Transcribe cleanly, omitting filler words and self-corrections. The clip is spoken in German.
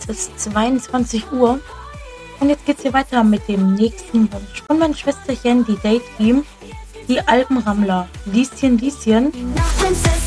Jetzt ist 22 Uhr und jetzt geht's hier weiter mit dem nächsten Wunsch von meinem Schwesterchen, die Daydream, die Alpenrammler. Lieschen, Lieschen.